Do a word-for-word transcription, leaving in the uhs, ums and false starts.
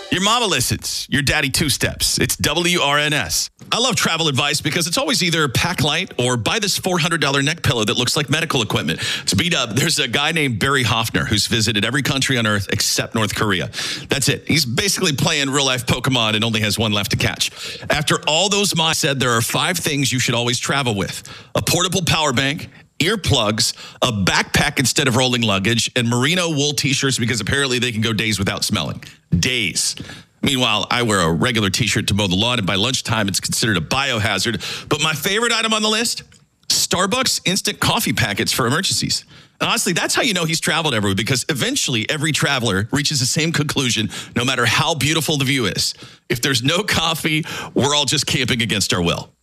Your mama listens. Your daddy two steps. It's W R N S. I love travel advice because it's always either pack light or buy this four hundred dollars neck pillow that looks like medical equipment. To beat up, there's a guy named Barry Hoffner who's visited every country on earth except North Korea. That's it. He's basically playing real-life Pokemon and only has one left to catch. After all those miles said, there are five things you should always travel with: a portable power bank, earplugs, a backpack instead of rolling luggage, and merino wool t-shirts because apparently they can go days without smelling. Days. Meanwhile, I wear a regular t-shirt to mow the lawn, and by lunchtime, it's considered a biohazard. But my favorite item on the list? Starbucks instant coffee packets for emergencies. And honestly, that's how you know he's traveled everywhere, because eventually every traveler reaches the same conclusion, no matter how beautiful the view is. If there's no coffee, we're all just camping against our will.